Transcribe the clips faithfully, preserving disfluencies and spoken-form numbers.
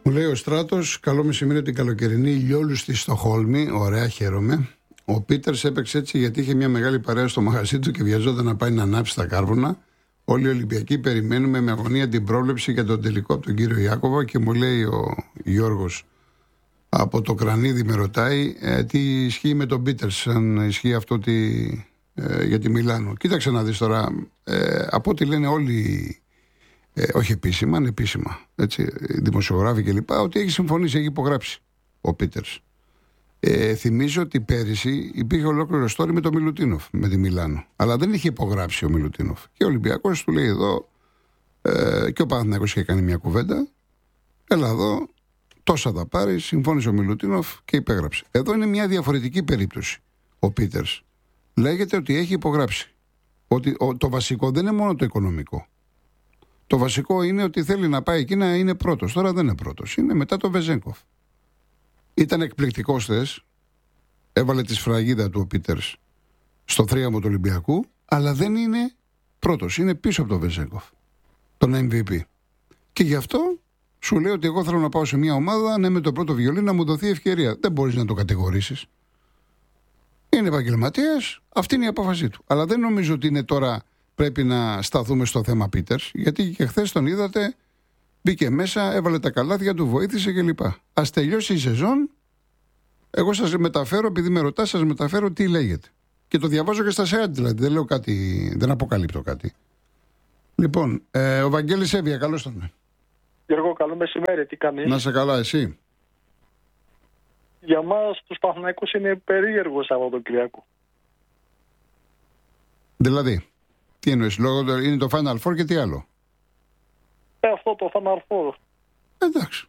Μου λέει ο Στράτος, καλό μεσημέρι την καλοκαιρινή ηλιόλουστη Στοχόλμη. Ωραία, χαίρομαι. Ο Πίτερς έπαιξε έτσι γιατί είχε μια μεγάλη παρέα στο μαγαζί του και βιαζόταν να πάει να ανάψει τα κάρβουνα. Όλοι οι Ολυμπιακοί περιμένουμε με αγωνία την πρόβλεψη για τον τελικό από τον κύριο Ιάκωβα. Και μου λέει ο Γιώργος από το Κρανίδι, με ρωτάει ε, τι ισχύει με τον Πίτερς, αν ισχύει αυτό τη, ε, για τη Μιλάνο. Κοίταξε να δεις τώρα, ε, από ό,τι λένε όλοι. Ε, όχι επίσημα, ανεπίσημα. Έτσι, δημοσιογράφοι κλπ. Ότι έχει συμφωνήσει, έχει υπογράψει ο Πίτερς. Ε, θυμίζω ότι πέρυσι υπήρχε ολόκληρο story με τον Μιλουτίνοφ, με τη Μιλάνο. Αλλά δεν είχε υπογράψει ο Μιλουτίνοφ. Και ο Ολυμπιακός του λέει εδώ, ε, και ο Παναθηναϊκός είχε κάνει μια κουβέντα. Έλα εδώ, τόσα θα πάρει, συμφώνησε ο Μιλουτίνοφ και υπέγραψε. Εδώ είναι μια διαφορετική περίπτωση. Ο Πίτερς λέγεται ότι έχει υπογράψει. Ότι ο, το βασικό δεν είναι μόνο το οικονομικό. Το βασικό είναι ότι θέλει να πάει εκεί να είναι πρώτος. Τώρα δεν είναι πρώτος. Είναι μετά τον Βεζένκοφ. Ήταν εκπληκτικός θες. Έβαλε τη σφραγίδα του ο Πίτερς στο θρίαμβο του Ολυμπιακού. Αλλά δεν είναι πρώτος. Είναι πίσω από τον Βεζένκοφ. Τον εμ βι πι. Και γι' αυτό σου λέω ότι εγώ θέλω να πάω σε μια ομάδα να είμαι το πρώτο βιολί, να μου δοθεί ευκαιρία. Δεν μπορείς να το κατηγορήσεις. Είναι επαγγελματίας. Αυτή είναι η απόφασή του. Αλλά δεν νομίζω ότι είναι τώρα. Πρέπει να σταθούμε στο θέμα Πίτερς, γιατί και χθες τον είδατε, μπήκε μέσα, έβαλε τα καλάθια του, βοήθησε κλπ. Ας τελειώσει η σεζόν, εγώ σας μεταφέρω, επειδή με ρωτάς, σας μεταφέρω τι λέγεται. Και το διαβάζω και στα site, δηλαδή, δεν λέω κάτι, δεν αποκαλύπτω κάτι. Λοιπόν, ε, ο Βαγγέλης Εύβοια, καλώς τον. Γιώργο, καλό μεσημέρι, τι κάνεις? Να σε καλά, εσύ? Για μας τους Παναθηναϊκούς είναι περίεργο Σαββατοκυριακό. Δηλαδή? Τι εννοείς, λόγω είναι το Final Four και τι άλλο? Ε, αυτό το Final Four. Εντάξει.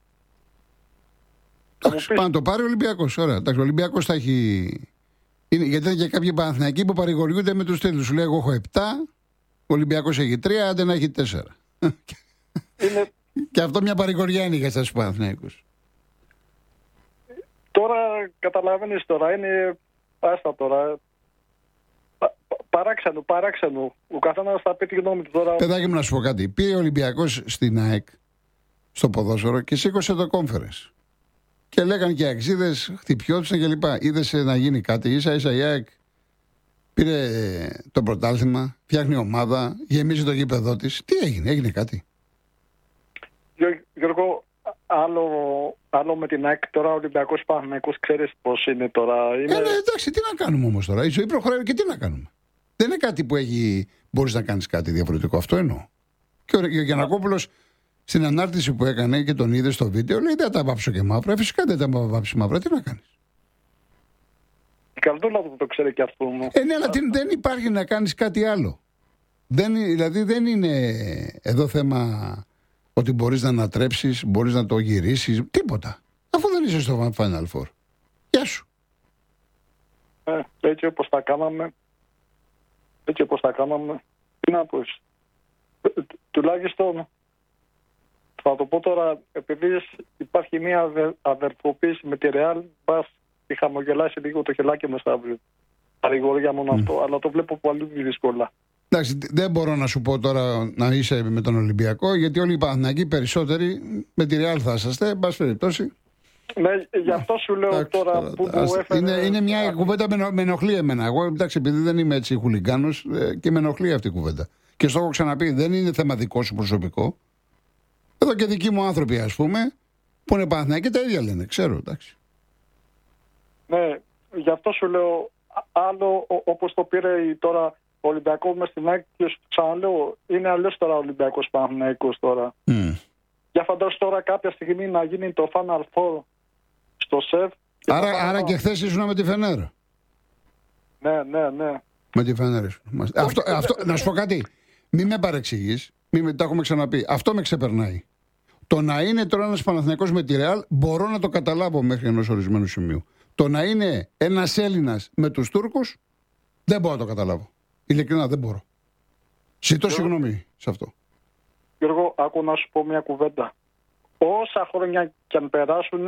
Εντάξει, πεις... Πάνω το πάρει ο Ολυμπιακός. Ωραία. Εντάξει, ο Ολυμπιακός θα έχει. Είναι, γιατί είναι και κάποιοι Παναθηναϊκοί που παρηγοριούνται με τους τίτλους. Σου λέει: εγώ έχω επτά, ο Ολυμπιακός έχει τρία, άντε να έχει τέσσερα. Είναι... και αυτό μια παρηγοριά είναι για σας Παναθηναϊκούς. Τώρα καταλαβαίνεις, τώρα είναι. Άστα τώρα. Παράξενο, παράξενο. Ο καθένας θα πει τη γνώμη του τώρα. Παιδάκι μου, να σου πω κάτι. Πήγε ο Ολυμπιακός στην ΑΕΚ, στο ποδόσφαιρο, και σήκωσε το conference. Και λέγανε και οι αξίδες, χτυπιόντουσαν κλπ. Είδες να γίνει κάτι, ίσα ίσα η ΑΕΚ πήρε το πρωτάθλημα, φτιάχνει ομάδα, γεμίζει το γήπεδό της. Τι έγινε, έγινε κάτι? Γιώργο, άλλο, άλλο με την ΑΕΚ τώρα, ο Ολυμπιακός Παναθηναϊκός, ξέρεις πώς είναι τώρα. Είναι... Ε, ναι, εντάξει, τι να κάνουμε όμως τώρα. Η ζωή προχωράει και τι να κάνουμε. Δεν είναι κάτι που έχει, μπορείς να κάνεις κάτι διαφορετικό. Αυτό εννοώ. Και ο Γιαννακόπουλος στην ανάρτηση που έκανε και τον είδε στο βίντεο, λέει: δεν τα βάψω και μαύρα. Φυσικά δεν τα βάψει μαύρα. Τι να κάνεις? Η Καλδούλα που το ξέρει και αυτό μου. Ε, ναι, αλλά δεν υπάρχει να κάνεις κάτι άλλο. Δεν, δηλαδή δεν είναι εδώ θέμα ότι μπορείς να ανατρέψεις, μπορείς να το γυρίσεις. Τίποτα. Αφού δεν είσαι στο Final Four. Γεια σου. Ε, έτσι όπως τα κάναμε. Έτσι όπως τα κάναμε. Τι να πεις. Τουλάχιστον θα το πω τώρα, επειδή υπάρχει μια αδερφοποίηση με τη Ρεάλ, πας και χαμογελάσει λίγο το χελάκι μας αύριο. Παρηγορία μόνο mm. αυτό, αλλά το βλέπω πολύ δύσκολα. Εντάξει, δεν μπορώ να σου πω τώρα να είσαι με τον Ολυμπιακό, γιατί όλοι οι Παναθηναϊκοί περισσότεροι με τη Ρεάλ θα είσαστε, εν πάση περιπτώσει. Ναι, γι' αυτό σου λέω εντάξει, τώρα, τώρα που μου έφερε... Είναι, είναι μια κουβέντα με, με ενοχλεί εμένα. Εγώ, εντάξει, επειδή δεν είμαι έτσι χουλιγκάνος, ε, και με ενοχλεί αυτή η κουβέντα. Και στο έχω ξαναπεί, δεν είναι θέμα δικό σου προσωπικό. Εδώ και δικοί μου άνθρωποι, ας πούμε, που είναι Παναθηναϊκοί, τα ίδια λένε, ξέρω, εντάξει. Ναι, γι' αυτό σου λέω, άλλο όπως το πήρε τώρα ο Ολυμπιακός μες στην ΑΕΚ, και σου ξαναλέω, είναι αλλιώς τώρα ο Ολυμπιακός Παναθηναϊκός τώρα. Mm. Για φαντάσου τώρα κάποια στιγμή να γίνει το Final Four στο ΣΕΒ. Άρα, άρα πάω... και χθες ήσουν με τη Φενέρ. Ναι, ναι, ναι. Με τη Φενέρ ήσουν. Αυτό, αυτό, να σου πω κάτι, μην με παρεξηγείς, μην με, τα έχουμε ξαναπεί, αυτό με ξεπερνάει. Το να είναι τώρα ένας Παναθηναϊκός με τη Ρεάλ μπορώ να το καταλάβω μέχρι ενός ορισμένου σημείου. Το να είναι ένας Έλληνας με τους Τούρκους δεν μπορώ να το καταλάβω. Ειλικρινά δεν μπορώ. Ζητώ συγγνώμη σε αυτό. Γιώργο, άκου να σου πω μια κουβέντα. Όσα χρόνια κι αν περάσουν,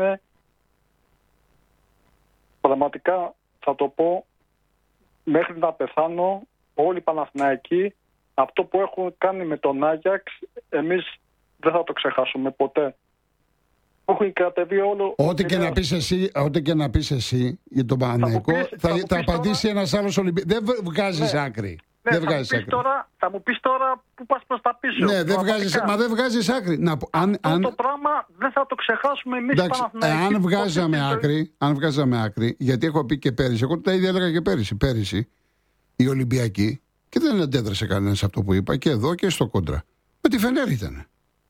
πραγματικά θα το πω, μέχρι να πεθάνω, όλοι οι Παναθηναϊκοί, αυτό που έχουν κάνει με τον Άγιαξ, εμείς δεν θα το ξεχάσουμε ποτέ. Έχουν κατεβεί όλο. Ό,τι και, να πεις εσύ, ό,τι και να πεις εσύ για τον Παναθηναϊκό, θα, θα, θα, θα απαντήσει τώρα... ένας άλλος Ολυμπιακός. Δεν βγάζεις ναι. άκρη. Ναι, δεν θα, βγάζεις μου άκρη. Τώρα, θα μου πεις τώρα που πας προς τα πίσω. Ναι, δεν βγάζεις, μα δεν βγάζεις άκρη. Να, αν, Αυτό αν... το πράγμα δεν θα το ξεχάσουμε εμείς οι Παναθηναϊκοί. Αν βγάζαμε άκρη, αν βγάζαμε άκρη, γιατί έχω πει και πέρυσι, εγώ τα ίδια έλεγα και πέρυσι, πέρυσι, οι Ολυμπιακοί, και δεν αντέδρασε κανένας αυτό που είπα, και εδώ και στο κόντρα. Με τη Φενέρ ήτανε.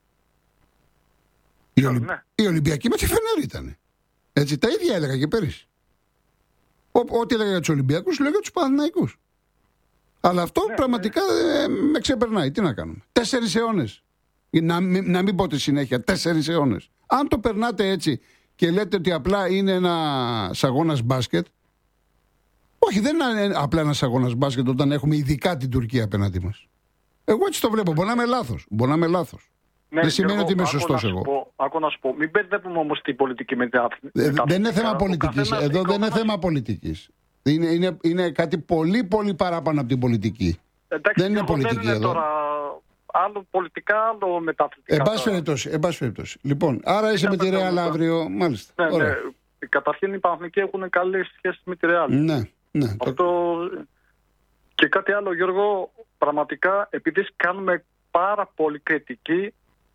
Οι, Ολυ... ναι. οι Ολυμπιακοί με τη Φενέρ ήτανε. Έτσι, τα ίδια έλεγα και πέρυσι. Ό, ό,τι έλεγα για τους Ολυμπιακούς, λέω για τους Παναθηναϊκούς. Αλλά αυτό ναι, πραγματικά ναι. Ε, με ξεπερνάει. Τι να κάνουμε. Τέσσερις αιώνες. Να, μην, να μην πω τη συνέχεια. Τέσσερις αιώνες. Αν το περνάτε έτσι και λέτε ότι απλά είναι ένας αγώνας μπάσκετ. Όχι, δεν είναι απλά ένας αγώνας μπάσκετ όταν έχουμε ειδικά την Τουρκία απέναντί μας. Εγώ έτσι το βλέπω. Μπορεί να είμαι λάθος. Μπορεί να είμαι λάθος. Ναι, δεν σημαίνει εγώ, ότι είμαι σωστός εγώ. Άκου να σου πω. Μην μπερδεύουμε όμως την πολιτική με τα. Ε, δεν είναι θέμα πολιτικής. Εδώ δεν είναι θέμα πολιτικής. Είναι, είναι, είναι κάτι πολύ πολύ παράπανο από την πολιτική. Εντάξει, δεν είναι πολιτική δεν είναι εδώ. Τώρα, άλλο πολιτικά, άλλο μεταθλιπτικά. Εν πάση περιπτώσει, εν πάση περιπτώσει. Λοιπόν, άρα είσαι με τη Ρεάλ αύριο, μάλιστα. Ναι, ναι. Καταρχήν οι Παναθηναϊκοί έχουν καλές σχέσεις με τη Ρεάλ. Ναι, ναι. Αυτό... Το... Και κάτι άλλο, Γιώργο, πραγματικά επειδή κάνουμε πάρα πολύ κριτική,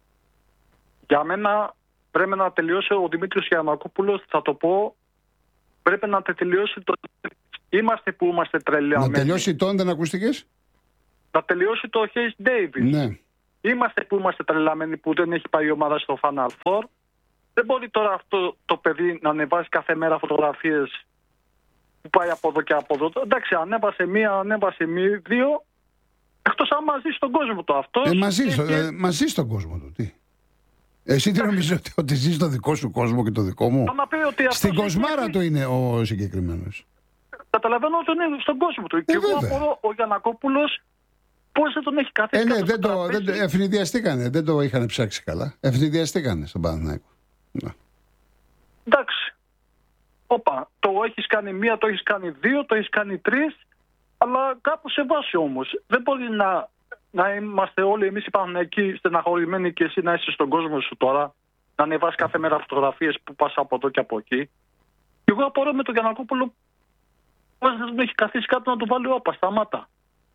για μένα πρέπει να τελειώσει ο Δημήτρης Γιαννακόπουλος, θα το πω. Πρέπει να τελειώσει το. Είμαστε που είμαστε τρελαμένοι. Να τελειώσει τον, δεν ακούστηκες. Να τελειώσει το Hayes Davis. Ναι. Είμαστε που είμαστε τρελαμένοι που δεν έχει πάει η ομάδα στο Final Four. Δεν μπορεί τώρα αυτό το παιδί να ανεβάσει κάθε μέρα φωτογραφίες που πάει από εδώ και από εδώ. Εντάξει, ανέβασε μία, ανέβασε μία, δύο. Εκτός αν μαζί στον κόσμο το αυτό. Ε, μαζί, στο, και... ε, μαζί στον κόσμο του. Τι. Εσύ τι νομίζεις ότι, ότι ζεις στο δικό σου κόσμο και το δικό μου. Ότι στην κοσμάρα είναι... του είναι ο συγκεκριμένος. Καταλαβαίνω ότι είναι στον κόσμο του. Ε, και εγώ απορώ ο Γιαννακόπουλος πώς δεν τον έχει καθίσει. Ε, ναι, δεν το, δεν το, ευνηδιαστήκανε. Δεν το είχαν ψάξει καλά. Ευνηδιαστήκανε στον Παναθηναϊκό. Ναι. Εντάξει. Όπα, το έχεις κάνει μία, το έχεις κάνει δύο, το έχεις κάνει τρεις. Αλλά κάπου σε βάση όμως. Δεν μπορεί να... να είμαστε όλοι εμείς οι Παναθηναϊκοί στεναχωρημένοι και εσύ να είσαι στον κόσμο σου τώρα, να ανεβάσεις κάθε μέρα φωτογραφίες που πας από εδώ και από εκεί. Και εγώ απορώ με τον Γιαννακόπουλο πώς δεν έχει καθίσει κάτι να του βάλει όπα, σταμάτα.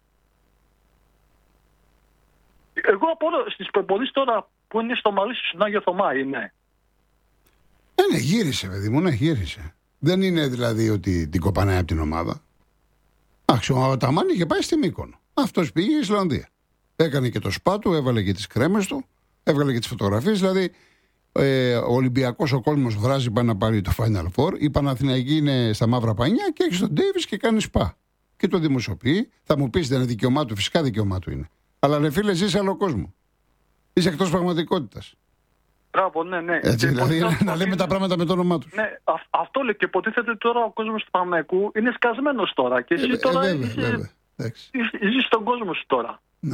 Εγώ απορώ στις προπονήσεις τώρα που είναι στο Μαρίσι στον Άγιο Θωμά είναι. Ε, ναι, γύρισε παιδί μου, ναι, γύρισε. Δεν είναι δηλαδή ότι την κοπανάει από την ομάδα. Άξιο, ο Αταμάν είχε πάει στη Μύκονο. Αυτός πήγε η Ισλανδία. Έκανε και το σπά του, έβαλε και τις κρέμες του, έβγαλε και τις φωτογραφίες. Δηλαδή, ε, ο Ολυμπιακός ο κόσμος βράζει πάει να πάρει το Final Four. Η Παναθηναϊκή είναι στα μαύρα πανιά και έχει τον Ντέιβις και κάνει σπά. Και το δημοσιοποιεί. Θα μου πεις, δεν είναι δικαίωμά του, φυσικά δικαίωμά του είναι. Αλλά ρε φίλε, ζει σε άλλο κόσμο. Είσαι εκτός πραγματικότητας. Μπράβο, ναι, ναι. Έτσι, και δηλαδή να, να λέμε τα πράγματα με το όνομά του. Ναι, α, αυτό λέει και υποτίθεται τώρα ο κόσμος του Παναθηναϊκού είναι σκασμένος τώρα. Και εσύ ε, τώρα ε, βέβαια, βέβαια. Ζεις στον κόσμο σου τώρα. Ναι.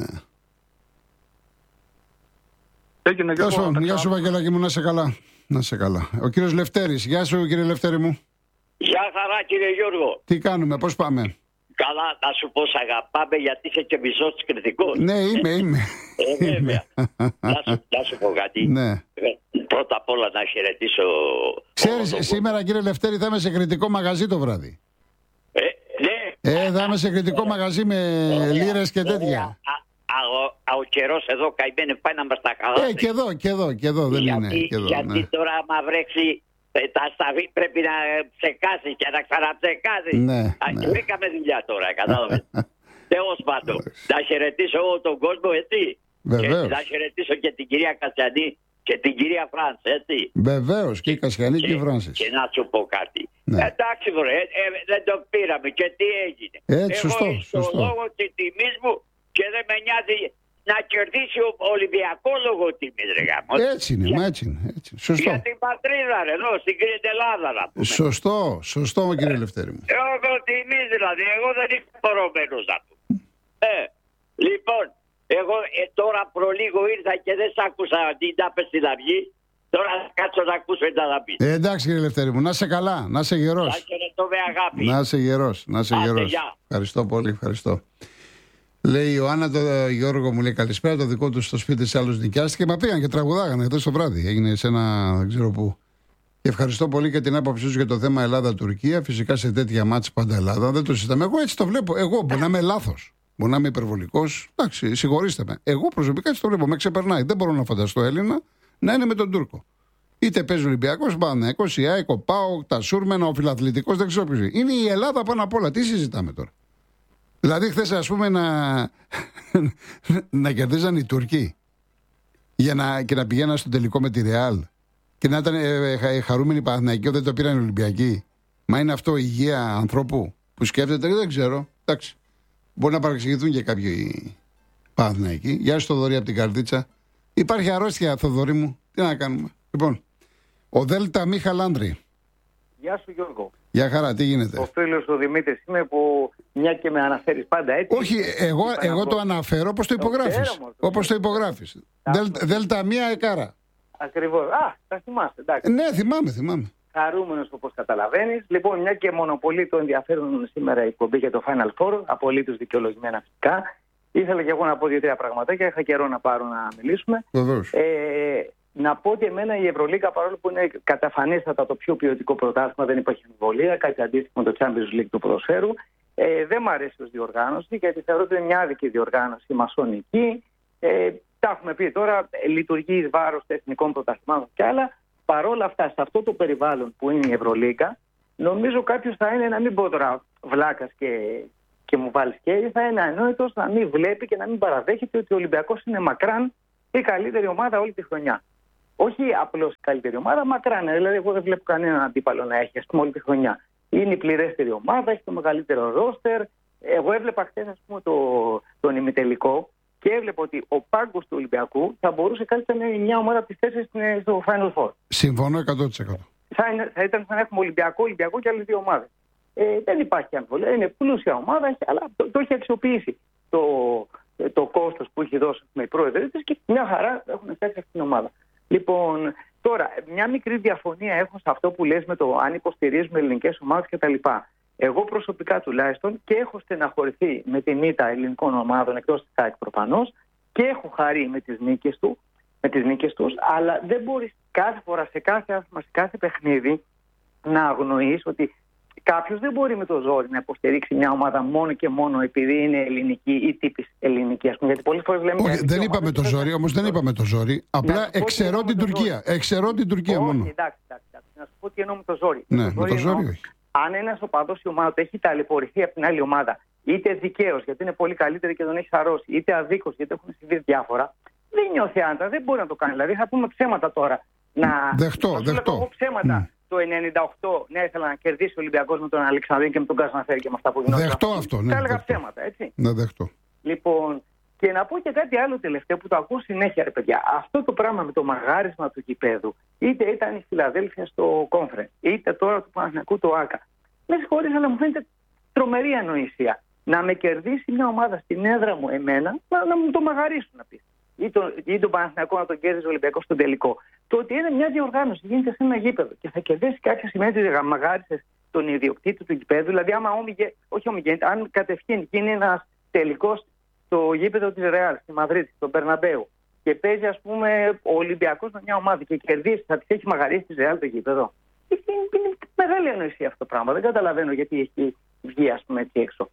Έγινε και εγώ. Γεια σου Βαγγελάκη μου, να σε καλά. Να σε καλά. Ο κύριος Λευτέρης. Γεια σου κύριε Λευτέρη μου. Γεια χαρά κύριε Γιώργο. Τι κάνουμε, πώς πάμε. Καλά, να σου πω, σ' αγαπάμε γιατί είσαι και μισός κριτικός. Ναι, είμαι, είμαι. Ε, βέβαια. να, σου, να σου πω κάτι. Ναι. Πρώτα απ' όλα να χαιρετήσω... Ξέρεις, το... σήμερα κύριε Λευτέρη θα είμαι σε κριτικό μαγαζί το βράδυ. Ε, ναι. Ε, θα είμαι σε κριτικό μαγαζί με λίρες και τέτοια. Ο καιρός εδώ καημένε πάει να μας τα χαλάσει. Ε, και εδώ, και εδώ, και εδώ δεν γιατί, είναι. Και εδώ, γιατί ναι. τώρα άμα βρέξει τα σταβή πρέπει να ψεκάσει και να ξαναψεκάσει. Ναι, ναι. Βρήκαμε δουλειά τώρα, κατάλαβες. Τέλος πάντων, να χαιρετήσω όλο τον κόσμο, έτσι. Βεβαίως. Και να χαιρετήσω και την κυρία Κασιανή και την κυρία Φράνς, έτσι. Βεβαίως, και η Κασιανή και, και η Φράνσης. Και να σου πω κάτι. Ναι. Εντάξει, βρε, ε, ε, δεν το πήραμε και τι έγινε. Έτσι, σωστό, εγώ σωστό. Εγώ λόγω της τιμής μου και δεν με νοιάζει να κερδίσει ο Ολυμπιακό λόγω τιμής, ρε γάμο. Έτσι είναι, για... έτσι είναι. Έτσι. Σωστό. Για την πατρίδα, ρε, εδώ, στην Ελλάδα, να πούμε. Σωστό, σωστό, κύριε Λευτέρη μου. Λόγω τιμής, δηλαδή, εγώ δεν είμαι πορωμένος να του. Ε, λοιπόν, εγώ ε, τώρα προλίγο ήρθα και δεν σ' άκουσα την τάπε στην αυγή. Τώρα θα κάτσω να ακούσω την ταπή. Ε, εντάξει, κύριε Λευτέρη μου, να είσαι καλά, να είσαι γερός. Να χαιρετώ με αγάπη. Να είσαι γερός, να είσαι Άτε, γερός. γεια. Ευχαριστώ πολύ, ευχαριστώ. Λέει η Ιωάννα, το Γιώργο μου λέει καλησπέρα. Το δικό του στο σπίτι σε άλλου νοικιάστηκε. Μα πήγαν και τραγουδάγανε χθες το βράδυ. Έγινε σε ένα δεν ξέρω πού. Και ευχαριστώ πολύ για την άποψή σου για το θέμα Ελλάδα-Τουρκία. Φυσικά σε τέτοια μάτς πάντα Ελλάδα. Δεν το συζητάμε. Εγώ έτσι το βλέπω. Εγώ μπορεί να είμαι λάθος. Μπορεί να είμαι υπερβολικός. Εντάξει, συγχωρήστε με. Εγώ προσωπικά έτσι το βλέπω. Με ξεπερνάει. Δεν μπορώ να φανταστώ Έλληνα να είναι με τον Τούρκο. Είτε παίζει Ολυμπιακός, Παναθηναϊκός, η ΑΕΚ, ο ΠΑΟΚ, τα Σούρμενα, ο Φιλαθλητικός, δεν ξέρω ποιος. Είναι η Ελλάδα πάνω απ' όλα. Τι συζητάμε τώρα. Δηλαδή, χθες, ας πούμε, να, να κερδίζαν οι Τούρκοι για να, και να πηγαίναν στο τελικό με τη Ρεάλ και να ήταν ε, ε, χαρούμενοι Παναθηναϊκοί, δεν το πήραν οι Ολυμπιακοί. Μα είναι αυτό υγεία ανθρώπου που σκέφτεται, δεν ξέρω. Εντάξει. Μπορεί να παρεξηγηθούν και κάποιοι Παναθηναϊκοί. Γεια σου, Θοδωρή, από την Καρδίτσα. Υπάρχει αρρώστια, Θοδωρή μου. Τι να κάνουμε. Λοιπόν, ο Δέλτα Μίχα Λάνδρη. Γεια σου, Γιώργο. Γεια χαρά, τι γίνεται. Ο φίλος του Δημήτρης είμαι που μια και με αναφέρεις πάντα έτσι. Όχι, εγώ, εγώ το αναφέρω όπως το υπογράφεις. Όπως το υπογράφεις. Δέλτα μία εκάρα. Ακριβώς. Α, θα θυμάσαι, εντάξει. Ναι, θυμάμαι, θυμάμαι. Χαρούμενος όπως καταλαβαίνεις. Λοιπόν, μια και μονοπολεί το ενδιαφέρον σήμερα η εκπομπή για το Final Four, απολύτως δικαιολογημένα φυσικά. Ήθελα και εγώ να πω δύο-τρία πραγματάκια. Είχα καιρό να πάρω να μιλήσουμε. Βεβαίως. Ε, να πω ότι εμένα η Ευρωλίγκα, παρόλο που είναι καταφανίστατα το πιο ποιοτικό πρωτάθλημα, δεν υπάρχει αμφιβολία, κάτι αντίστοιχο με το Champions League του ποδοσφαίρου, ε, δεν μου αρέσει ως διοργάνωση, γιατί θεωρώ ότι είναι μια άδικη διοργάνωση μασονική. Ε, τα έχουμε πει τώρα, λειτουργεί εις βάρος εθνικών πρωταθλημάτων και άλλα. Παρόλα αυτά, σε αυτό το περιβάλλον που είναι η Ευρωλίγκα, νομίζω κάποιος θα είναι, να μην πω τώρα βλάκας και, και μου βάλει σκέρι, θα είναι ανόητος να μην βλέπει και να μην παραδέχεται ότι ο Ολυμπιακός είναι μακράν η καλύτερη ομάδα όλη τη χρονιά. Όχι απλώς η καλύτερη ομάδα, μακράν. Δηλαδή, εγώ δεν βλέπω κανέναν αντίπαλο να έχει, ας πούμε, όλη τη χρονιά. Είναι η πληρέστερη ομάδα, έχει το μεγαλύτερο ρόστερ. Εγώ έβλεπα χθες, ας πούμε, το, τον ημιτελικό και έβλεπα ότι ο πάγκος του Ολυμπιακού θα μπορούσε καλύτερα να είναι μια ομάδα από τις τέσσερις στο Final Four. Συμφωνώ εκατό τοις εκατό. Θα, είναι, θα ήταν σαν να έχουμε Ολυμπιακό, Ολυμπιακό και άλλες δύο ομάδες. Ε, δεν υπάρχει αμφιβολία. Είναι πλούσια ομάδα, αλλά το, το έχει αξιοποιήσει το, το κόστος που έχει δώσει με οι πρόεδροι της και μια χαρά έχουν φτιάξει αυτή την ομάδα. Λοιπόν, τώρα, μια μικρή διαφωνία έχω σε αυτό που λες με το αν υποστηρίζουμε ελληνικές ομάδες κτλ. Εγώ προσωπικά τουλάχιστον και έχω στεναχωρηθεί με την ήττα ελληνικών ομάδων εκτός της ΑΕΚ προφανώς και έχω χαρεί με τις νίκες του, με τις νίκες τους, αλλά δεν μπορείς κάθε φορά, σε κάθε άθλημα, σε κάθε παιχνίδι να αγνοείς ότι κάποιος δεν μπορεί με το ζόρι να υποστηρίξει μια ομάδα μόνο και μόνο επειδή είναι ελληνική ή τύπης ελληνική. Ας πούμε, γιατί πολλές φορές λέμε. Όχι, δεν είπαμε το ζόρι, όμως δεν είπαμε το ζόρι. Απλά εξαιρώ την Τουρκία. Εξαιρώ την Τουρκία μόνο. Όχι, εντάξει, εντάξει. Να σου πω τι εννοώ με το ζόρι. Ναι, με το ζόρι όχι. Αν ένας οπαδός η ομάδα του έχει ταλαιπωρηθεί από την άλλη ομάδα, είτε δικαίως γιατί είναι πολύ καλύτερη και τον έχει αρρώσει, είτε αδίκως γιατί έχουν συμβεί διάφορα, δεν νιώθει άντα, δεν μπορεί να το κάνει. Δηλαδή θα πούμε ψέματα τώρα. Να... Δεχτώ, δεχτώ. Ψέματα. Mm. Το ενενήντα οκτώ, ναι, ήθελα να κερδίσει ο Ολυμπιακός με τον Αλεξανδρίνη και με τον Καζαναφέρη και με αυτά που γινόταν. Δεχτώ αυτό, ναι. Τα έλεγα ψέματα, έτσι. Ναι, δεχτώ. Λοιπόν, και να πω και κάτι άλλο τελευταίο που το ακούω συνέχεια, ρε παιδιά. Αυτό το πράγμα με το μαγάρισμα του γηπέδου, είτε ήταν η Φιλαδέλφια στο Conference, είτε τώρα του Παναθηναϊκού το ΆΚΑ. Με συγχωρείς, αλλά μου φαίνεται τρομερή ανοησία. Να με κερδίσει μια ομάδα στην έδρα μου, εμένα, να, να μου το μαγαρίσουν να πει. Ή, το, ή τον Παναθηναϊκό να τον κέρδισε ο Ολυμπιακός στον τελικό. Το ότι είναι μια διοργάνωση, γίνεται σε ένα γήπεδο και θα κερδίσει κάποια σημαίνει ότι μαγάρισε τον ιδιοκτήτη του γηπέδου. Δηλαδή, άμα όμιγε, όχι όμιγε, αν κατευθείαν γίνει ένα τελικό στο γήπεδο τη Ρεάλ, στη Μαδρίτη, στον Μπερναμπέου, και παίζει, ας πούμε, ο Ολυμπιακός με μια ομάδα και κερδίσει, θα τη έχει μαγαρίσει τη Ρεάλ το γήπεδο. Είναι, είναι μεγάλη ανοησία αυτό το πράγμα. Δεν καταλαβαίνω γιατί έχει βγει, ας πούμε, έτσι έξω.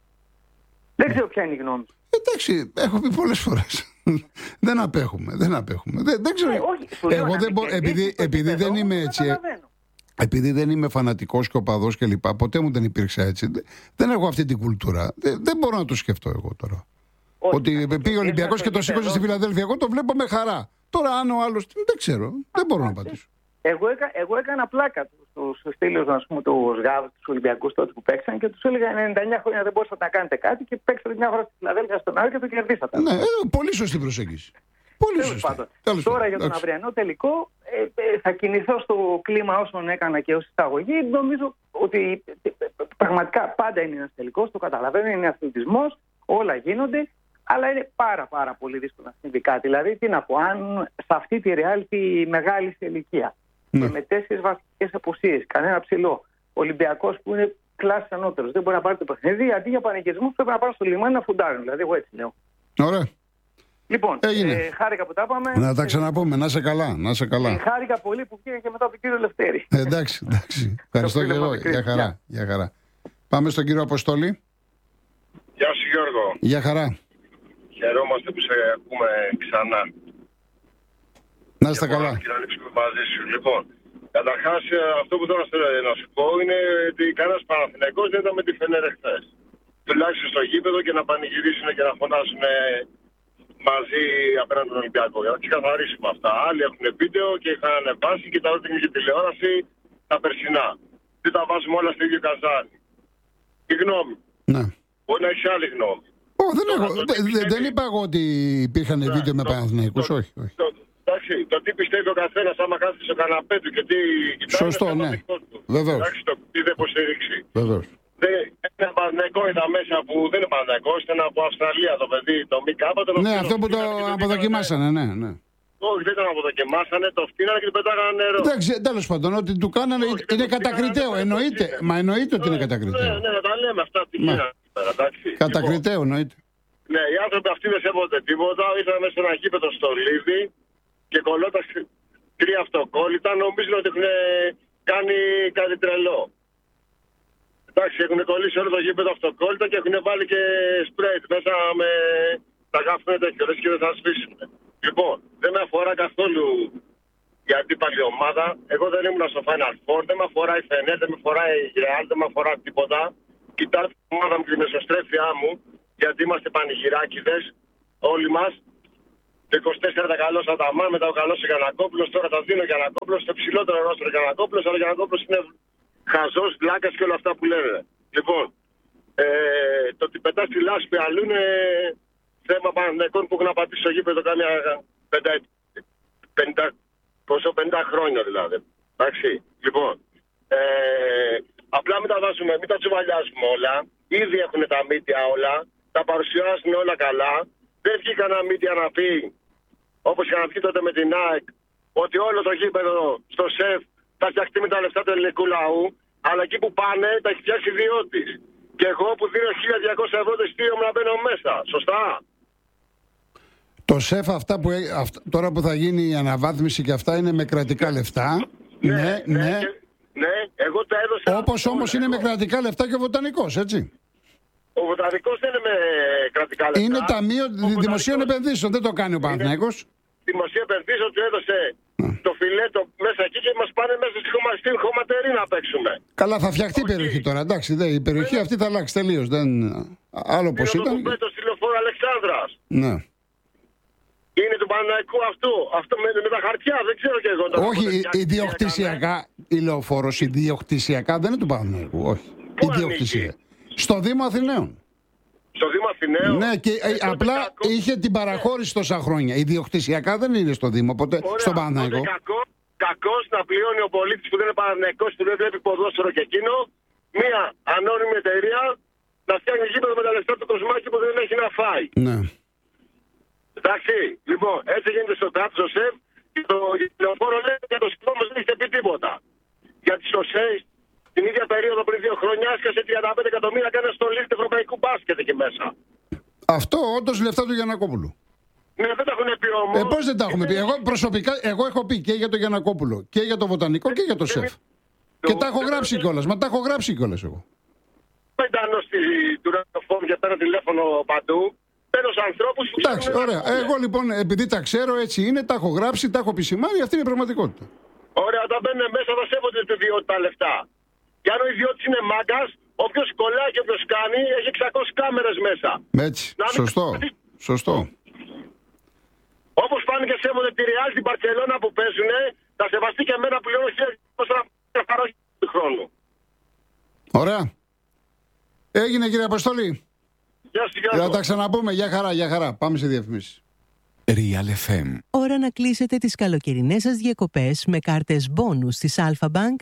Δεν ξέρω ποια είναι η γνώμη σου. Εντάξει, έχω πει πολλές φορές. δεν απέχουμε, δεν απέχουμε. Δεν, δεν ξέρω. Ε, όχι, Εγώ δεν μπορώ, επειδή, επειδή δεν είμαι έτσι. Επειδή δεν είμαι φανατικός και οπαδός και λοιπά, ποτέ μου δεν υπήρξα έτσι. Δεν έχω αυτή την κουλτούρα. Δεν, δεν μπορώ να το σκεφτώ εγώ τώρα. Όχι, ότι πήγε ο Ολυμπιακός και το σήκωσε στη Φιλαδέλφια. Εγώ το βλέπω με χαρά. Τώρα, αν ο άλλος. Δεν ξέρω. Δεν μπορώ να πατήσω. Εγώ, έκα, εγώ έκανα πλάκα στους στήλους, ας πούμε, του ΣΓΑΒ, τους Ολυμπιακούς τότε που παίξαν και τους έλεγα ενενήντα εννιά χρόνια δεν μπορούσατε να κάνετε κάτι και παίξατε μια φορά στη Φιλαδέλφια στον Άρη και το κερδίσατε. Ναι, ε, πολύ σωστή προσέγγιση. Πολύ σωστή. Τέλος τώρα για τον εντάξει. αυριανό τελικό ε, ε, θα κινηθώ στο κλίμα όσων έκανα και ως εισαγωγή. Νομίζω ότι ε, πραγματικά πάντα είναι ένας τελικός, το καταλαβαίνω, είναι αθλητισμός, όλα γίνονται. Αλλά είναι πάρα πάρα πολύ δύσκολο να συμβεί κάτι. Δηλαδή, τι να πω, αν σε αυτή τη reality μεγάλη σε ηλικία ναι. και με τέσσερις βασικές απουσίες, κανένα ψηλό, Ολυμπιακός που είναι κλάσει ανώτερο. Δεν μπορεί να πάρει το παιχνίδι. Αντί για πανηγυρισμό, πρέπει να πάρει στο λιμάνι να φουντάρουν. Δηλαδή, εγώ έτσι λέω. Ωραία. Λοιπόν, ε, χάρηκα που τα είπαμε. Να τα ξαναπούμε, να είσαι καλά. Να είσαι καλά. Ε, χάρηκα πολύ που πήγα και μετά από τον κύριο Λευτέρη. Ε, εντάξει, εντάξει. Ευχαριστώ και εγώ. Για χαρά, για χαρά. Πάμε στον κύριο Αποστόλη. Γεια σου Γιώργο. Για χαρά. Χαιρόμαστε που σε ακούμε ξανά. Να είστε καλά. Και να ανοίξουμε μαζί σου. Λοιπόν, καταρχάς αυτό που θέλω να σου πω είναι ότι κανένας Παναθηναϊκός δεν ήταν με τη Φενέρ εχθές. Τουλάχιστον στο γήπεδο και να πανηγυρίσουν και να φωνάσουν μαζί απέναντι τον Ολυμπιακό. Για να ξεκαθαρίσουμε αυτά. Άλλοι έχουν βίντεο και είχαν ανεβάσει και τα έδειχνε και τηλεόραση τα περσινά. Δεν τα βάζουμε όλα στο ίδιο καζάνι. Η γνώμη. Ναι. Μπορεί να έχει άλλη γνώμη. Oh, δεν, έχω, το, δε, πιστεύει... δεν είπα εγώ ότι υπήρχαν ναι, βίντεο με Παναθηναϊκούς, όχι. όχι. Το, εντάξει, το τι πιστεύει ο καθένας άμα κάθεται στο καναπέ του και τι κοιτάει. Σωστό, ναι. Βεβαίως. Εντάξει, το τι δεν υποστηρίξει. Βεβαίως. Είναι Παναθηναϊκό ήταν μέσα που δεν είναι Παναθηναϊκό, ήταν από Αυστραλία το παιδί, το μη κάποτε. Ναι, αυτό που το αποδοκιμάσανε, ναι, ναι. Όχι, δεν τον αποδοκιμάσανε, το φτύνανε και το πετάγανε νερό. Εντάξει, τέλος πάντων, ότι του κάνανε όχι, είναι κατακριτέο. Εννοείται, μα εννοείται ότι είναι κατακριτέο. Ναι, ναι, να τα λέμε αυτά, τι γίνανε πέρα, εντάξει. Κατακριτέο, εννοείται. Ναι, οι άνθρωποι αυτοί δεν σέβονται τίποτα, ήρθαν μέσα σε ένα γήπεδο στο Λίδι και κολλώντας τρία αυτοκόλλητα, νομίζουν ότι έχουν κάνει κάτι τρελό. Εντάξει, έχουν κολλήσει όλο το γήπεδο αυτοκόλλητα και έχουν βάλει και σπρέιτ μέσα με τα γάφτονα τέτοιο, λες και δεν θα σβήσουν. Λοιπόν, δεν με αφορά καθόλου η αντίπαλη ομάδα. Εγώ δεν ήμουν στο Final Four, δεν με αφορά η Φενέρ, δεν με αφορά η Real, δεν με αφορά τίποτα. Κοιτάω την ομάδα μου και την εσωστρέφειά μου, γιατί είμαστε πανηγυράκηδες όλοι μας. Το είκοσι τέσσερα τα καλό Σαταμά, μετά ο καλός ο Γιαννακόπουλος, τώρα τα δίνει ο Γιαννακόπουλος, το ψηλότερο ρόστρο ο Γιαννακόπουλος, αλλά ο Γιαννακόπουλος είναι χαζός, βλάκας και όλα αυτά που λένε. Λοιπόν, ε, το ότι πετάς τη λάσπη αλλού είναι θέμα Παναθηναϊκών που έχουν απαντήσει στο γήπεδο κάμια πενήντα χρόνια δηλαδή. Εντάξει, λοιπόν, ε, απλά μην τα βάζουμε, μην τα τσουβαλιάζουμε όλα. Ήδη έχουν τα μύτια όλα, τα παρουσιάζουν όλα καλά. Δεν βγήκε κανένα μύτια να πει, όπως είχαν βγει τότε με την ΑΕΚ, ότι όλο το γήπεδο στο ΣΕΦ θα φτιαχτεί με τα λεφτά του ελληνικού λαού, αλλά εκεί που πάνε τα έχει φτιάξει ιδιώτης. Και εγώ που δίνω χίλια διακόσια ευρώ το ειστήριο μου να μπαίνω μέσα. Σωστά. Το ΣΕΦ αυτά που, αυτά, τώρα που θα γίνει η αναβάθμιση και αυτά είναι με κρατικά λεφτά. Ναι, ναι. ναι, ναι. Και, ναι εγώ τα έδωσα. Όπως όμως είναι με κρατικά λεφτά και ο Βοτανικός, έτσι. Ο Βοτανικός δεν είναι με κρατικά λεφτά. Είναι ταμείο δημοσίων επενδύσεων, δεν το κάνει ο Παναθηναϊκός. Δημοσίων επενδύσεων του έδωσε ναι. το φιλέτο μέσα εκεί και μας πάνε μέσα στη χωματερή να παίξουμε. Καλά, θα φτιαχτεί η περιοχή τώρα, εντάξει. Δε, η περιοχή ναι. αυτή θα αλλάξει τελείως. Δεν... Άλλο πως ήταν. Είναι το τηλεφόρο Αλεξάνδρας. Ναι. Είναι του Παναθηναϊκού αυτού. Αυτό με, με τα χαρτιά, δεν ξέρω και εγώ. Όχι, ιδιοκτησιακά. Η λεωφόρος ιδιοκτησιακά δεν είναι του Παναθηναϊκού. Όχι. Ιδιοκτησία. Στο Δήμο Αθηναίων. Στο Δήμο Αθηναίων. Ναι, και ε, απλά κακό... είχε την παραχώρηση τόσα χρόνια. Ιδιοκτησιακά δεν είναι στο Δήμο, ποτέ στον Παναθηναϊκό. Κακός να πληρώνει ο πολίτης που δεν είναι Παναθηναϊκός, που δεν βλέπει ποδόσφαιρο και εκείνο, μία ανώνυμη εταιρεία να φτιάχνει γήπεδο με τα λεφτά του Κοσμάκη που δεν έχει να φάει. Ναι. Εντάξει, λοιπόν, έτσι γίνεται στο ΤΑΠ, στο ΣΕΒ και το λεωφόρο λέει για το σκηνό δεν έχετε πει τίποτα. Γιατί στο ΣΕΒ την ίδια περίοδο πριν δύο χρόνια άσκασε τριάντα πέντε εκατομμύρια κάνει στο λίст ευρωπαϊκού μπάσκετ εκεί μέσα. Αυτό όντως λεφτά του Γιαννακόπουλου. Ναι, δεν τα έχουν πει όμως. Ε, πώς δεν τα έχουμε πει. Εγώ προσωπικά εγώ έχω πει και για τον Γιαννακόπουλο και για τον Βοτανικό και για το ΣΕΦ. Και τα έχω γράψει κιόλας. Μα τα έχω γράψει κιόλας εγώ. Δεν ήταν στη τουραφόρm και παίρνω τηλέφωνο παντού. Παίρνω ανθρώπους που εντάξει, ωραία. Εγώ λοιπόν, επειδή τα ξέρω, έτσι είναι, τα έχω γράψει, τα έχω επισημάνει, αυτή είναι η πραγματικότητα. Ωραία, όταν μπαίνουν μέσα θα σέβονται τη ιδιότητα λεφτά. Και αν ο ιδιώτης είναι μάγκας, όποιος κολλάει και όποιος κάνει, έχει εξακόσιες κάμερες μέσα. Έτσι, σωστό, σωστό. Όπως πάνε και σέβονται τη Real, την Μπαρσελόνα που παίζουνε, θα σεβαστεί και εμένα που λέω χίλια του χρόνου. Ωραία. Έγινε κύριε Αποστόλη. Γεια σας, Γιώργο. Για να τα ξαναπούμε. Γεια χαρά, γεια χαρά. Πάμε σε διαφημίσεις. Real εφ εμ. Ώρα να κλείσετε τις καλοκαιρινές σας διακοπές με κάρτες μπόνους της Alpha Bank,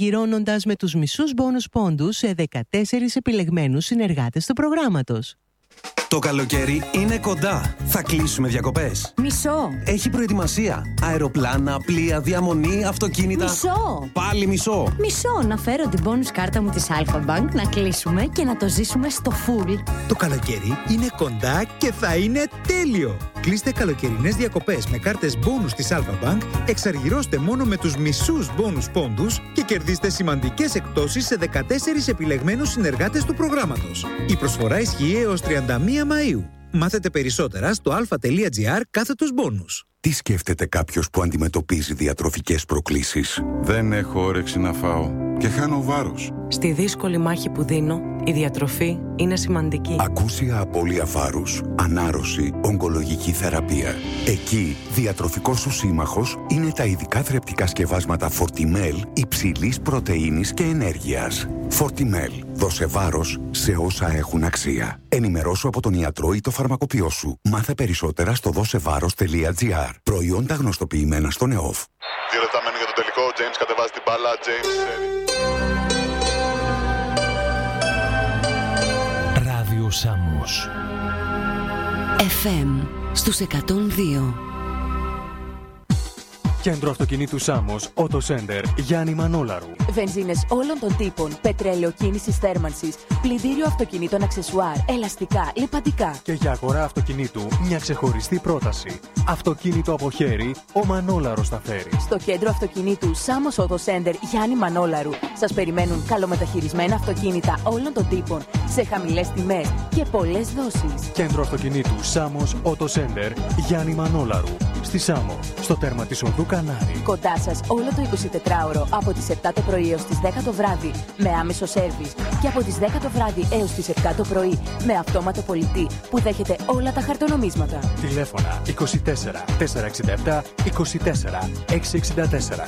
εξαργυρώνοντας με τους μισούς μπόνους πόντους σε δεκατέσσερις επιλεγμένους συνεργάτες του προγράμματος. Το καλοκαίρι είναι κοντά. Θα κλείσουμε διακοπές. Μισό. Έχει προετοιμασία. Αεροπλάνα, πλοία, διαμονή, αυτοκίνητα. Μισό. Πάλι μισό. Μισό. Να φέρω την bonus κάρτα μου της Alpha Bank, να κλείσουμε και να το ζήσουμε στο full. Το καλοκαίρι είναι κοντά και θα είναι τέλειο. Κλείστε καλοκαιρινές διακοπές με κάρτες bonus της Alpha Bank, εξαργυρώστε μόνο με τους μισούς bonus πόντους και κερδίστε σημαντικές εκπτώσεις σε δεκατέσσερις επιλεγμένους συνεργάτες του προγράμματος. Η προσφορά ισχύει έως τριάντα μία Μαΐου. Μάθετε περισσότερα στο alpha.gr κάθετος bonus. Τι σκέφτεται κάποιος που αντιμετωπίζει διατροφικές προκλήσεις? Δεν έχω όρεξη να φάω και χάνω βάρος. Στη δύσκολη μάχη που δίνω, η διατροφή είναι σημαντική. Ακούσια απώλεια βάρους, ανάρρωση, ογκολογική θεραπεία. Εκεί, διατροφικός σου σύμμαχος είναι τα ειδικά θρεπτικά σκευάσματα Fortimel υψηλής πρωτεΐνης και ενέργειας. Fortimel. Δώσε βάρος σε όσα έχουν αξία. Ενημερώσου από τον ιατρό ή το φαρμακοποιό σου. Μάθε περισσότερα στο δώσεβάρος.gr. Προϊόντα γνωστοποιημένα στον ΕΟΦ. Δύο λεπτά μένουν για το τελικό. Ο James κατεβάζει την μπάλα. James. Ράδιο Σάμος. εφ εμ στους εκατόν δύο. Κέντρο αυτοκινήτου Σάμος, Auto Center, Γιάννη Μανόλαρου. Βενζίνες όλων των τύπων, πετρέλαιο κίνησης θέρμανσης, πλυντήριο αυτοκινήτων αξεσουάρ, ελαστικά, λιπαντικά. Και για αγορά αυτοκινήτου, μια ξεχωριστή πρόταση. Αυτοκίνητο από χέρι, ο Μανόλαρος θα φέρει. Στο κέντρο αυτοκινήτου Σάμος Auto Center, Γιάννη Μανόλαρου, σας περιμένουν καλομεταχειρισμένα αυτοκίνητα όλων των τύπων, σε χαμηλές τιμές και πολλές δόσεις. Κέντρο αυτοκινήτου Σάμος Auto Center, Γιάννη Μανόλαρου. Στη Σάμο, στο τέρμα της οδού Κανάρη. Κοντά σας όλο το εικοσιτετράωρο από τις επτά το πρωί έως τις δέκα το βράδυ με άμεσο σέρβις και από τις δέκα το βράδυ έως τις επτά το πρωί με αυτόματο πολιτή που δέχεται όλα τα χαρτονομίσματα. Τηλέφωνα είκοσι τέσσερα τετρακόσια εξήντα επτά είκοσι τέσσερα εξακόσια εξήντα τέσσερα.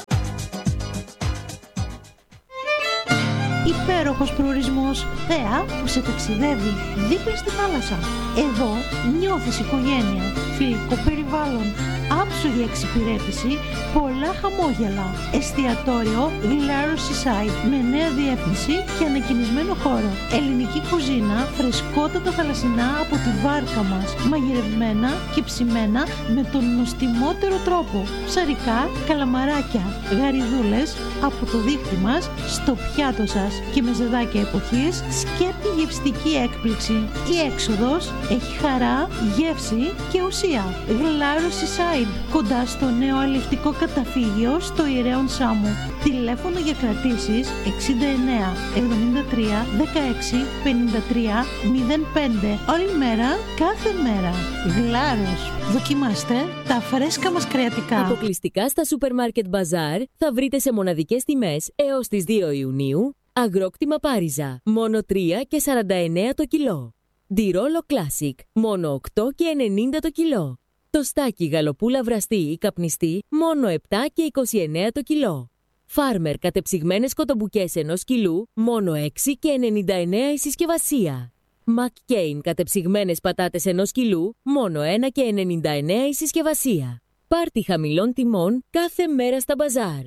Υπέροχος προορισμός, θέα που σε ταξιδεύει δίπλα στη θάλασσα. Εδώ νιώθεις οικογένεια, φιλικό περιβάλλον, άψογη εξυπηρέτηση, πολλά χαμόγελα. Εστιατόριο Glaro Seaside με νέα διεύθυνση και ανακοινισμένο χώρο. Ελληνική κουζίνα, φρεσκότατα θαλασσινά από τη βάρκα μας, μαγειρευμένα και ψημένα με τον νοστιμότερο τρόπο. Ψαρικά, καλαμαράκια, γαριδούλες από το δίχτυ μας στο πιάτο σας και με ζεδάκια εποχής, σκέπτη γευστική έκπληξη. Η έξοδος έχει χαρά, γεύση και ουσία. Glaro Seaside, κοντά στο νέο αλλιευτικό καταφύγιο στο Ιερέον Σάμου. Τηλέφωνο για κρατήσεις εξήντα εννέα εβδομήντα τρία δεκαέξι πενήντα τρία μηδέν πέντε. Όλη μέρα, κάθε μέρα. Γλάρος. Δοκιμάστε τα φρέσκα μας κρεατικά. Αποκλειστικά στα Supermarket Bazaar θα βρείτε σε μοναδικές τιμές έως τις δύο Ιουνίου αγρόκτημα Πάριζα, μόνο τρία και σαράντα εννέα το κιλό. Ντιρόλο Classic, μόνο οκτώ και ενενήντα το κιλό. Το στάκι γαλοπούλα βραστή ή καπνιστή, μόνο επτά και είκοσι εννέα το κιλό. Φάρμερ κατεψυγμένες κοτομπουκές ενός κιλού, μόνο έξι και ενενήντα εννέα η συσκευασία. McCain κατεψυγμένες πατάτες ενός κιλού, μόνο ένα και ενενήντα εννέα η συσκευασία. Πάρτι χαμηλών τιμών κάθε μέρα στα μπαζάρ.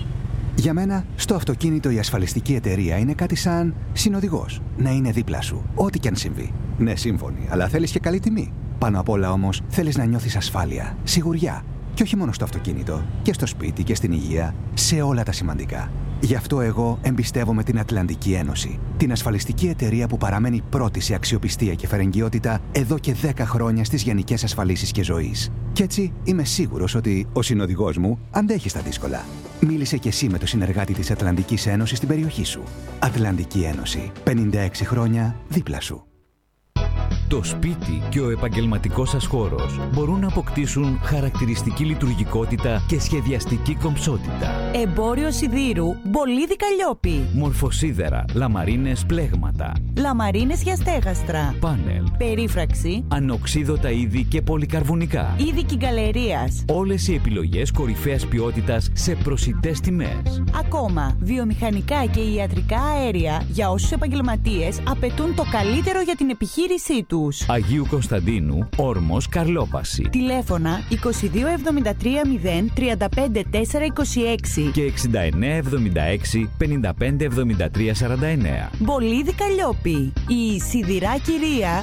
Για μένα, στο αυτοκίνητο η ασφαλιστική εταιρεία είναι κάτι σαν συνοδηγός. Να είναι δίπλα σου, ό,τι κι αν συμβεί. Ναι, σύμφωνοι, αλλά θέλεις και καλή τιμή. Πάνω απ' όλα όμως, θέλεις να νιώθεις ασφάλεια, σιγουριά. Και όχι μόνο στο αυτοκίνητο, και στο σπίτι και στην υγεία, σε όλα τα σημαντικά. Γι' αυτό εγώ εμπιστεύομαι την Ατλαντική Ένωση, την ασφαλιστική εταιρεία που παραμένει πρώτη σε αξιοπιστία και φερεγγιότητα εδώ και δέκα χρόνια στις γενικές ασφαλίσεις και ζωής. Κι έτσι είμαι σίγουρος ότι ο συνοδηγός μου αντέχει στα δύσκολα. Μίλησε κι εσύ με το συνεργάτη της Ατλαντικής Ένωσης στην περιοχή σου. Ατλαντική Ένωση. πενήντα έξι χρόνια δίπλα σου. Το σπίτι και ο επαγγελματικός σας χώρος μπορούν να αποκτήσουν χαρακτηριστική λειτουργικότητα και σχεδιαστική κομψότητα. Εμπόριο σιδήρου Μπολίδι Καλλιόπη. Μορφοσίδερα, λαμαρίνες πλέγματα. Λαμαρίνες για στέγαστρα. Πάνελ. Περίφραξη. Ανοξίδωτα είδη και πολυκαρβουνικά. Είδη κυγκαλερίας. Όλες οι επιλογές κορυφαίας ποιότητας σε προσιτές τιμές. Ακόμα, βιομηχανικά και ιατρικά αέρια για όσους επαγγελματίες απαιτούν το καλύτερο για την επιχείρησή τους. Αγίου Κωνσταντίνου, Όρμος, Καρλόπαση. Τηλέφωνα είκοσι δύο εβδομήντα τρία μηδέν τριάντα πέντε τέσσερα είκοσι έξι και εξήντα εννέα εβδομήντα έξι πενήντα πέντε εβδομήντα τρία σαράντα εννέα. Μπολίδι Καλλιόπη. Η σιδηρά κυρία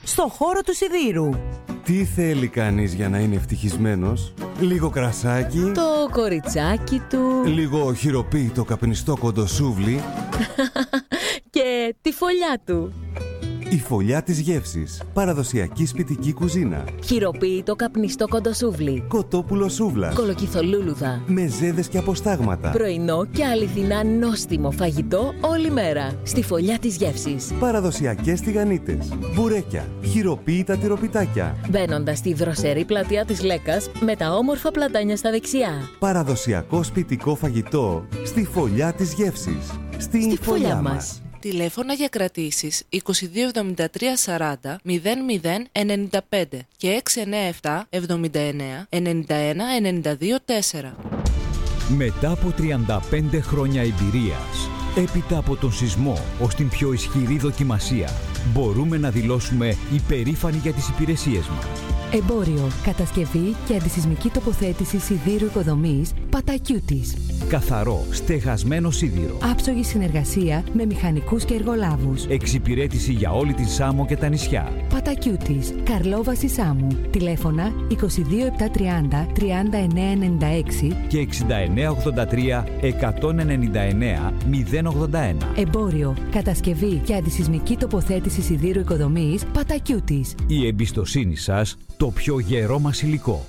στο χώρο του σιδήρου. Τι θέλει κανείς για να είναι ευτυχισμένος? Λίγο κρασάκι, το κοριτσάκι του, λίγο χειροποίητο καπνιστό κοντοσούβλι και τη φωλιά του. Η φωλιά της γεύσης. Παραδοσιακή σπιτική κουζίνα. Χειροποίητο καπνιστό κοντοσούβλι. Κοτόπουλο σούβλας. Κολοκυθολούλουδα. Μεζέδες και αποστάγματα. Πρωινό και αληθινά νόστιμο φαγητό όλη μέρα. Στη φωλιά της γεύσης. Παραδοσιακές τηγανίτες. Μπουρέκια. Χειροποίητα τυροπιτάκια. Μπαίνοντας στη δροσερή πλατεία της Λέκας με τα όμορφα πλατάνια στα δεξιά. Παραδοσιακό σπιτικό φαγητό. Στη φωλιά της γεύσης. Στην στη φωλιά, φωλιά μας. μας. Τηλέφωνα για κρατήσεις είκοσι δύο εβδομήντα τρία σαράντα μηδέν μηδέν ενενήντα πέντε και έξι εννιά επτά εβδομήντα εννιά ενενήντα ένα ενενήντα δύο τέσσερα. Μετά από τριάντα πέντε χρόνια εμπειρίας, έπειτα από τον σεισμό ως την πιο ισχυρή δοκιμασία, μπορούμε να δηλώσουμε υπερήφανοι για τις υπηρεσίες μας. Εμπόριο, κατασκευή και αντισυσμική τοποθέτηση σιδήρου οικοδομής Πατακιούτης. Καθαρό, στεγασμένο σίδηρο. Άψογη συνεργασία με μηχανικούς και εργολάβους. Εξυπηρέτηση για όλη την Σάμο και τα νησιά. Πατακιούτης, Καρλόβαση Σάμου. Τηλέφωνα είκοσι δύο επτακόσια τριάντα τριάντα εννιά ενενήντα έξι και εξήντα εννιά ογδόντα τρία εκατόν ενενήντα εννιά μηδέν ογδόντα ένα. Εμπόριο, κατασκευή και αντισυσμική τοποθέτηση σιδήρου οικοδομής Πατακιούτης. Η εμπιστοσύνη σας, το πιο γερό μας υλικό.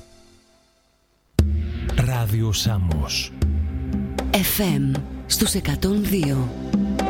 Ράδιο Σάμος. εφ εμ στους εκατόν δύο.